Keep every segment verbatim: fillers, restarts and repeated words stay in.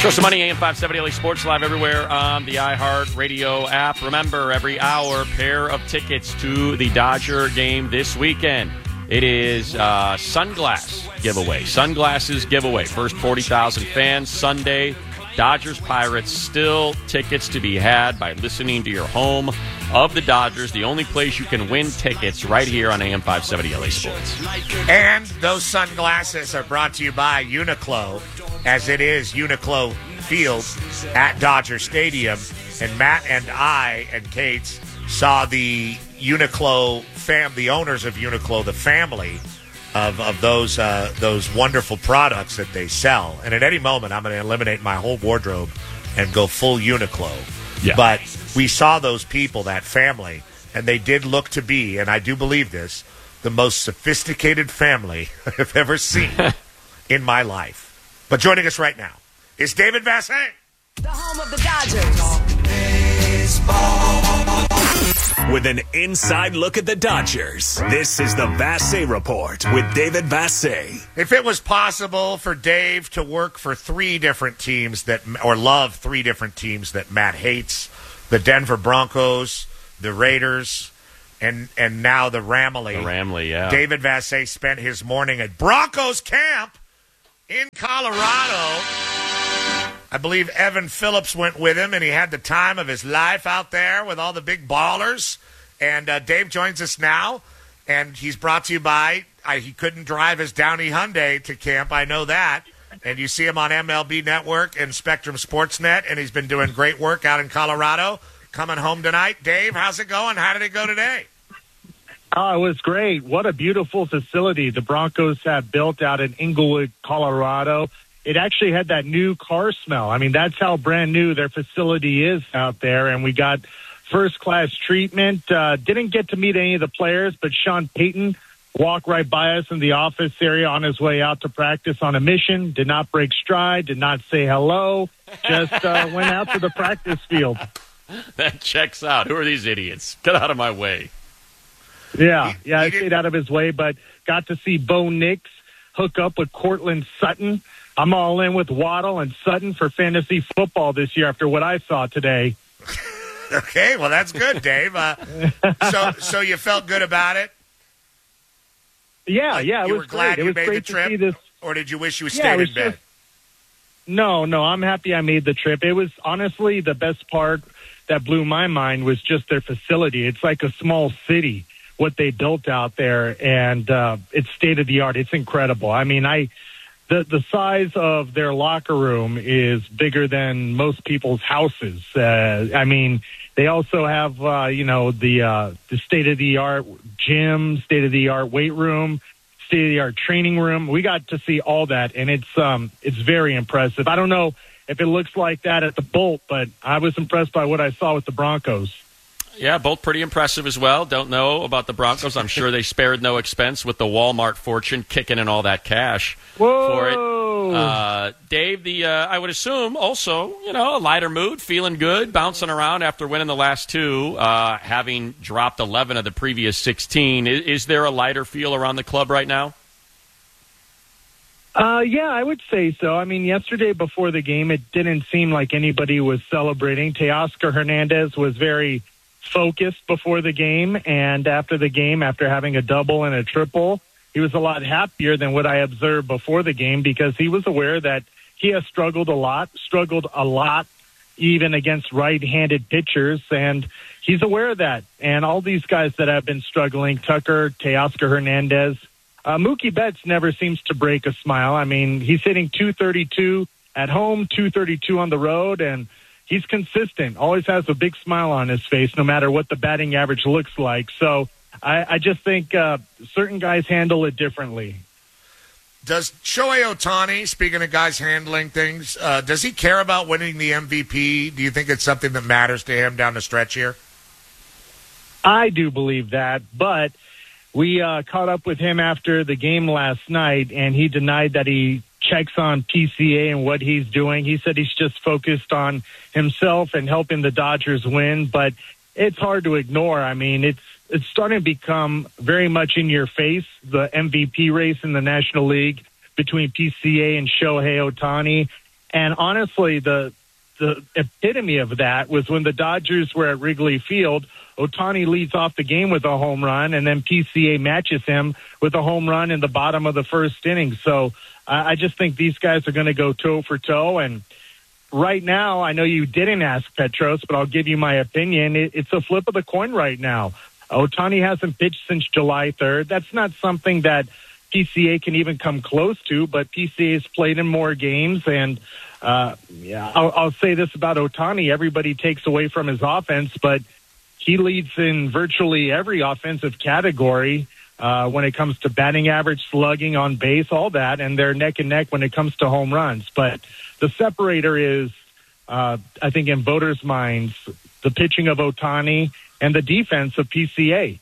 Show some money, A M five seventy L A Sports, live everywhere on the iHeart Radio app. Remember, every hour, pair of tickets to the Dodger game this weekend. It is uh, sunglass giveaway. Sunglasses giveaway. First forty thousand fans Sunday. Dodgers Pirates, still tickets to be had by listening to your home of the Dodgers. The only place you can win tickets right here on A M five seventy L A Sports. And those sunglasses are brought to you by Uniqlo, as it is Uniqlo Field at Dodger Stadium. And Matt and I and Kate saw the Uniqlo fam, the owners of Uniqlo, the family of of those uh, those wonderful products that they sell. And at any moment, I'm going to eliminate my whole wardrobe and go full Uniqlo. Yeah. But we saw those people, that family, and they did look to be, and I do believe this, the most sophisticated family I've ever seen in my life. But joining us right now is David Vassegh. The home of the Dodgers. With an inside look at the Dodgers, this is the Vassegh Report with David Vassegh. If it was possible for Dave to work for three different teams that, or love three different teams that Matt hates, the Denver Broncos, the Raiders, and and now the Ramley. The Ramley, yeah. David Vassegh spent his morning at Broncos camp in Colorado. I believe Evan Phillips went with him, and he had the time of his life out there with all the big ballers. And uh, Dave joins us now, and he's brought to you by, I, he couldn't drive his Downey Hyundai to camp, I know that. And you see him on M L B Network and Spectrum Sportsnet, and he's been doing great work out in Colorado. Coming home tonight. Dave, how's it going? How did it go today? Oh, it was great. What a beautiful facility the Broncos have built out in Inglewood, Colorado. It actually had that new car smell. I mean, that's how brand new their facility is out there. And we got first-class treatment. Uh, didn't get to meet any of the players, but Sean Payton walked right by us in the office area on his way out to practice on a mission. Did not break stride, did not say hello, just uh, went out to the practice field. That checks out. Who are these idiots? Get out of my way. Yeah, yeah, I stayed out of his way, but got to see Bo Nix hook up with Cortland Sutton. I'm all in with Waddle and Sutton for fantasy football this year after what I saw today. Okay, well, that's good, Dave. Uh, so so you felt good about it? Yeah, like, yeah, it you was were glad great. you it was made great the to see trip, this. or did you wish you Yeah, stayed it was in bed? just- No, no, I'm happy I made the trip. It was honestly the best part that blew my mind was just their facility. It's like a small city, what they built out there, and uh, it's state-of-the-art. It's incredible. I mean, I the the size of their locker room is bigger than most people's houses. Uh, I mean, they also have, uh, you know, the uh, the state-of-the-art gym, state-of-the-art weight room, state-of-the-art training room. We got to see all that, and it's um, it's very impressive. I don't know if it looks like that at the Bolt, but I was impressed by what I saw with the Broncos. Yeah, both pretty impressive as well. Don't know about the Broncos. I'm sure they spared no expense with the Walmart fortune kicking in all that cash Whoa. for it. Uh, Dave, the uh, I would assume also, you know, a lighter mood, feeling good, bouncing around after winning the last two, uh, having dropped eleven of the previous sixteen. Is, is there a lighter feel around the club right now? Uh, yeah, I would say so. I mean, yesterday before the game, it didn't seem like anybody was celebrating. Teoscar Hernandez was very focused before the game, and after the game, after having a double and a triple, he was a lot happier than what I observed before the game because he was aware that he has struggled a lot, struggled a lot even against right-handed pitchers, and he's aware of that. And all these guys that have been struggling, Tucker, Teoscar Hernandez, uh, Mookie Betts never seems to break a smile. I mean, he's hitting two thirty-two at home, two thirty-two on the road, and he's consistent, always has a big smile on his face, no matter what the batting average looks like. So I, I just think uh, certain guys handle it differently. Does Shohei Ohtani, speaking of guys handling things, uh, does he care about winning the M V P? Do you think it's something that matters to him down the stretch here? I do believe that, but we uh, caught up with him after the game last night, and he denied that he checks on P C A and what he's doing. He said he's just focused on himself and helping the Dodgers win, but it's hard to ignore. I mean, it's it's starting to become very much in your face, the M V P race in the National League between P C A and Shohei Ohtani. And honestly, the the epitome of that was when the Dodgers were at Wrigley Field. Ohtani leads off the game with a home run, and then P C A matches him with a home run in the bottom of the first inning. So uh, I just think these guys are going to go toe for toe. And right now, I know you didn't ask Petros, but I'll give you my opinion. It, it's a flip of the coin right now. Ohtani hasn't pitched since July third. That's not something that P C A can even come close to, but P C A has played in more games. And uh, yeah, I'll, I'll say this about Ohtani. Everybody takes away from his offense, but he leads in virtually every offensive category uh, when it comes to batting average, slugging, on base, all that, and they're neck and neck when it comes to home runs. But the separator is, uh, I think, in voters' minds, the pitching of Ohtani and the defense of P C A.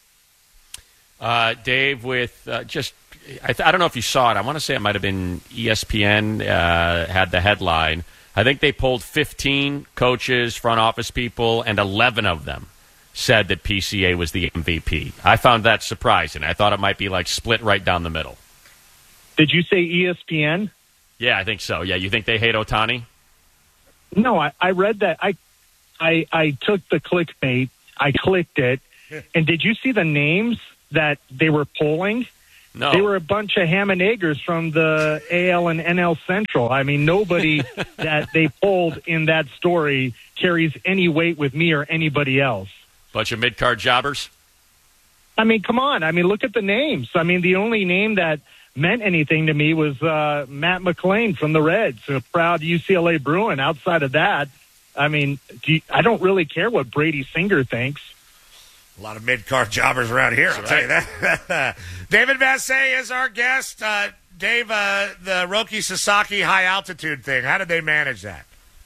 Uh, Dave, with uh, just, I, th- I don't know if you saw it. I want to say it might have been E S P N uh, had the headline. I think they polled fifteen coaches, front office people, and eleven of them said that P C A was the M V P. I found that surprising. I thought it might be like split right down the middle. Did you say E S P N? Yeah, I think so. Yeah, you think they hate Ohtani? No, I, I read that. I, I I took the clickbait. I clicked it. And did you see the names that they were polling? No. They were a bunch of ham and eggers from the A L and N L Central. I mean, nobody that they polled in that story carries any weight with me or anybody else. Bunch of mid-card jobbers? I mean, come on. I mean, look at the names. I mean, the only name that meant anything to me was uh, Matt McClain from the Reds, a proud U C L A Bruin. Outside of that, I mean, do you, I don't really care what Brady Singer thinks. A lot of mid-card jobbers around here, I'll tell you that. David Vassegh is our guest. Uh, Dave, uh, the Roki Sasaki high-altitude thing, how did they manage that?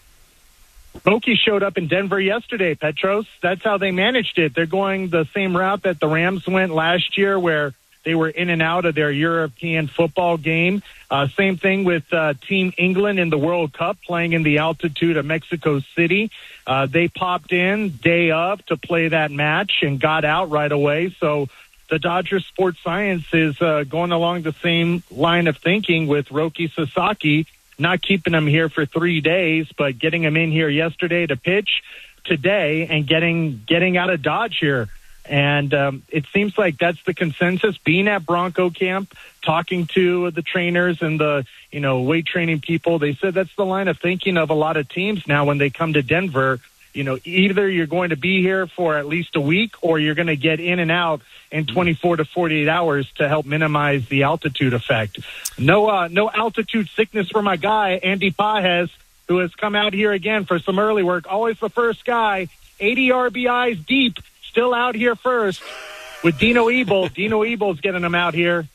Roki showed up in Denver yesterday, Petros. That's how they managed it. They're going the same route that the Rams went last year, where they were in and out of their European football game. Uh, same thing with uh, Team England in the World Cup, playing in the altitude of Mexico City. Uh, they popped in day of to play that match and got out right away. So the Dodgers Sports Science is uh, going along the same line of thinking with Roki Sasaki, not keeping him here for three days, but getting him in here yesterday to pitch today and getting getting out of Dodge here. And um, it seems like that's the consensus. Being at Bronco camp, talking to the trainers and the, you know, weight training people, they said that's the line of thinking of a lot of teams now when they come to Denver. You know, either you're going to be here for at least a week or you're going to get in and out in twenty-four to forty-eight hours to help minimize the altitude effect. No, uh, no altitude sickness for my guy, Andy Pages, who has come out here again for some early work. Always the first guy, eighty R B Is deep. Still out here first with Dino Ebel. Dino Ebel's getting him out here.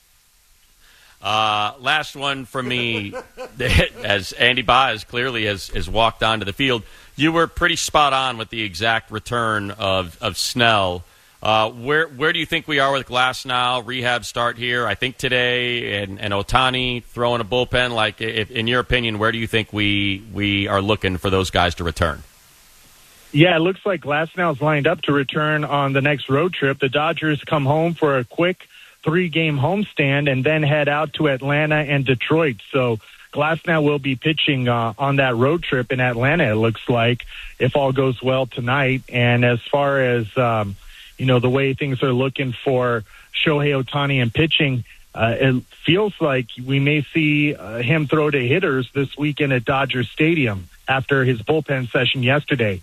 Uh, last one from me, as Andy Baez clearly has, has walked onto the field. You were pretty spot on with the exact return of, of Snell. Uh, where where do you think we are with Glasnow? Rehab start here, I think today, and, and Ohtani throwing a bullpen. Like, if, in your opinion, where do you think we we are looking for those guys to return? Yeah, it looks like Glasnow's lined up to return on the next road trip. The Dodgers come home for a quick three-game homestand and then head out to Atlanta and Detroit. So Glasnow will be pitching uh, on that road trip in Atlanta, it looks like, if all goes well tonight. And as far as, um, you know, the way things are looking for Shohei Ohtani and pitching, uh, it feels like we may see uh, him throw to hitters this weekend at Dodger Stadium after his bullpen session yesterday.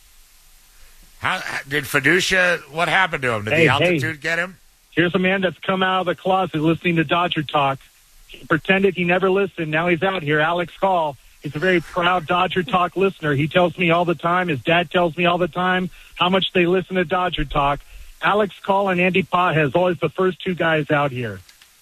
How did Fiducia, what happened to him? Did hey, the altitude hey. get him? Here's a man that's come out of the closet listening to Dodger Talk. He pretended he never listened. Now he's out here. Alex Call. He's a very proud Dodger Talk listener. He tells me all the time. His dad tells me all the time how much they listen to Dodger Talk. Alex Call and Andy Pages, always the first two guys out here.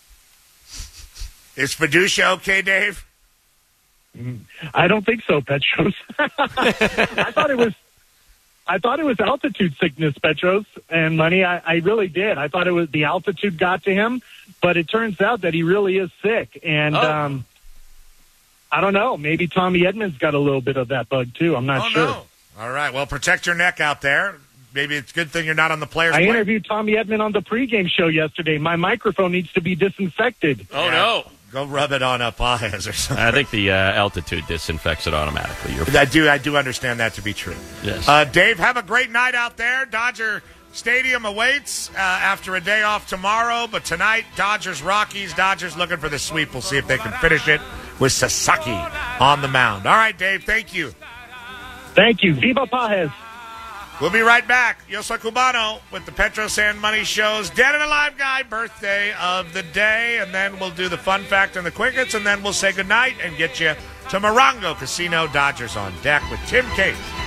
Is Fiducia okay, Dave? I don't think so, Petros. I thought it was I thought it was altitude sickness, Petros, and Money. I, I really did. I thought it was the altitude got to him, but it turns out that he really is sick. And oh. um, I don't know. Maybe Tommy Edmonds got a little bit of that bug, too. I'm not oh, sure. No. All right. Well, protect your neck out there. Maybe it's a good thing you're not on the players' I plane. interviewed Tommy Edmonds on the pregame show yesterday. My microphone needs to be disinfected. Oh, yeah. no. Go rub it on a Pajes or something. I think the uh, altitude disinfects it automatically. You're I do, I do understand that to be true. Yes. Uh, Dave, have a great night out there. Dodger Stadium awaits uh, after a day off tomorrow, but tonight, Dodgers Rockies. Dodgers looking for the sweep. We'll see if they can finish it with Sasaki on the mound. All right, Dave, thank you. Thank you. Viva Pajes. We'll be right back. Yo soy Cubano with the Petro San Money Show's Dead and Alive Guy birthday of the day, and then we'll do the fun fact and the quickets, and then we'll say goodnight and get you to Morongo Casino. Dodgers on deck with Tim Case.